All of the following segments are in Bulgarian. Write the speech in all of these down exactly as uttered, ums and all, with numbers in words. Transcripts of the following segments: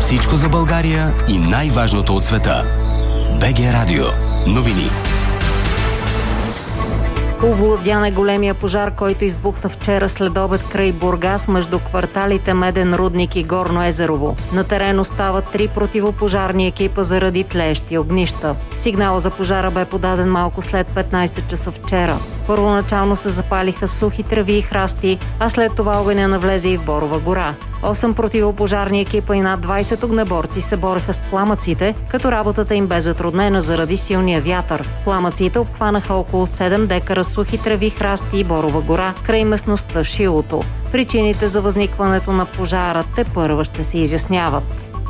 Всичко за България и най-важното от света. БГ Радио. Новини. Овладян е големия пожар, който избухна вчера след обед край Бургас между кварталите Меден рудник и Горно Езерово. На терен остават три противопожарни екипа заради тлеещи огнища. Сигнал за пожара бе подаден малко след петнайсет часа вчера. Първоначално се запалиха сухи треви и храсти, а след това огъня навлезе и в Борова гора. Осем противопожарни екипа и над двайсет огнеборци се бореха с пламъците, като работата им бе затруднена заради силния вятър. Пламъците обхванаха около седем декара сухи треви, храсти и Борова гора, край местността Шилото. Причините за възникването на пожара тепърва ще се изясняват.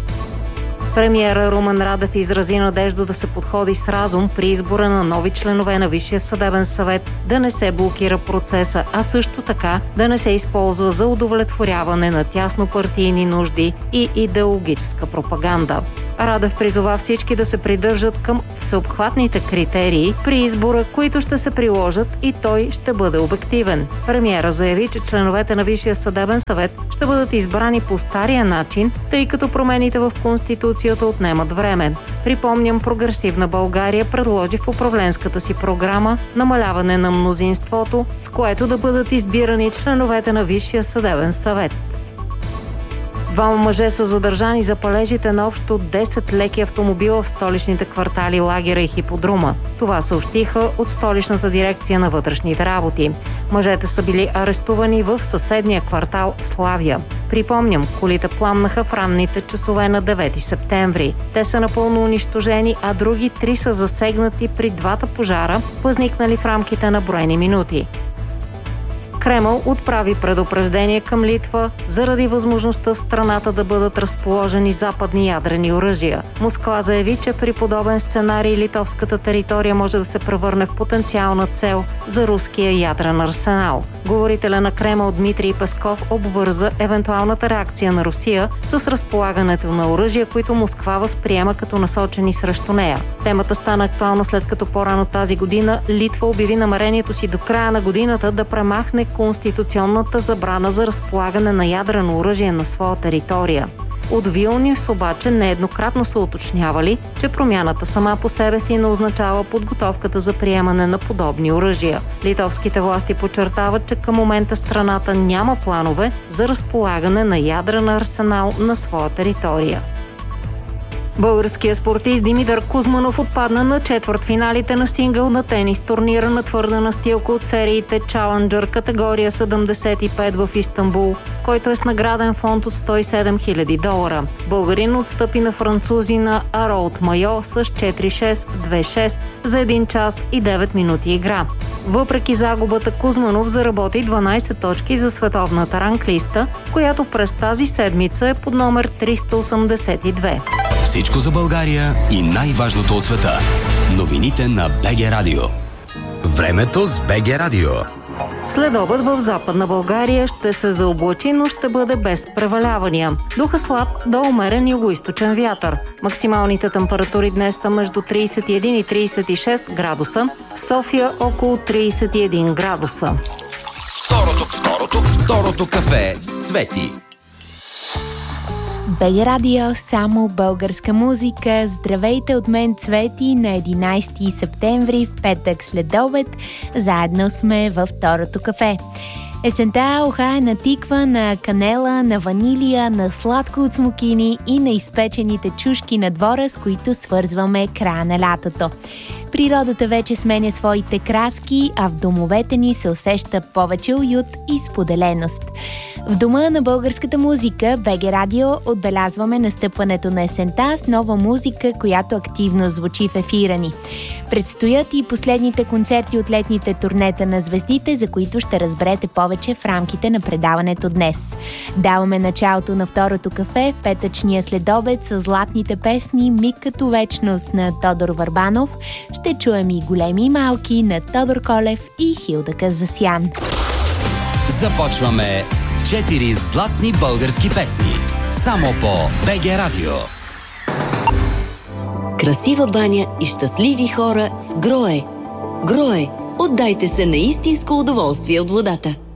Премиера Румен Радев изрази надежда да се подходи с разум при избора на нови членове на Висшия съдебен съвет, да не се блокира процеса, а също така да не се използва за удовлетворяване на тяснопартийни нужди и идеологическа пропаганда. Радев призова всички да се придържат към всеобхватните критерии при избора, които ще се приложат, и той ще бъде обективен. Премиера заяви, че членовете на Висшия съдебен съвет ще бъдат избрани по стария начин, тъй като промените в Конституцията отнемат време. Припомням, Прогресивна България предложи в управленската си програма намаляване на мнозинството, с което да бъдат избирани членовете на Висшия съдебен съвет. Двама мъже са задържани за палежите на общо десет леки автомобила в столичните квартали Лагера и Хиподрума. Това съобщиха от столичната дирекция на вътрешните работи. Мъжете са били арестувани в съседния квартал Славия. Припомням, колите пламнаха в ранните часове на девети септември. Те са напълно унищожени, а други три са засегнати при двата пожара, възникнали в рамките на броени минути. Кремъл отправи предупреждение към Литва заради възможността в страната да бъдат разположени западни ядрени оръжия. Москва заяви, че при подобен сценарий литовската територия може да се превърне в потенциална цел за руския ядрен арсенал. Говорителя на Кремъл Дмитрий Песков обвърза евентуалната реакция на Русия с разполагането на оръжия, които Москва възприема като насочени срещу нея. Темата стана актуална след като по-рано тази година Литва обяви намерението си до края на годината да премахне конституционната забрана за разполагане на ядрено оръжие на своя територия. От Вилнюс обаче нееднократно са уточнявали, че промяната сама по себе си не означава подготовката за приемане на подобни оръжия. Литовските власти подчертават, че към момента страната няма планове за разполагане на ядрен арсенал на своя територия. Българският спортист Димитър Кузманов отпадна на четвъртфиналите на сингъл на тенис турнира на твърда настилка от сериите Challenger категория седемдесет и пет в Истанбул, който е с награден фонд от сто и седем хиляди долара. Българин отстъпи на французина Аролд Майо с четири шест две шест за един час и девет минути игра. Въпреки загубата, Кузманов заработи дванайсет точки за световната ранглиста, която през тази седмица е под номер триста осемдесет и две. Всичко за България и най-важното от света. Новините на БГ Радио. Времето с БГ Радио. След обед в Западна България ще се заоблачи, но ще бъде без превалявания. Духа слаб до умерен югоизточен вятър. Максималните температури днес са между трийсет и един и трийсет и шест градуса, в София около трийсет и един градуса. Второто, второто, второто кафе с Цвети. БГ Радио, само българска музика. Здравейте от мен, Цвети, на единайсети септември, в петък след обед. Заедно сме във второто кафе. Есента ухае на тиква, на канела, на ванилия, на сладко от смокини и на изпечените чушки на двора, с които свързваме края на лятото. Природата вече сменя своите краски, а в домовете ни се усеща повече уют и споделеност. В дома на българската музика, БГ Радио, отбелязваме настъпването на есента с нова музика, която активно звучи в ефира ни. Предстоят и последните концерти от летните турнета на звездите, за които ще разберете повече в рамките на предаването днес. Даваме началото на второто кафе в петъчния следобед с златните песни "Миг като вечност" на Тодор Върбанов. Ще чуем и "Големи и малки" на Тодор Колев и Хилда Казасян. Започваме с четири златни български песни. Само по БГ Радио. Красива баня и щастливи хора с Грое. Грое. Отдайте се на истинско удоволствие от водата.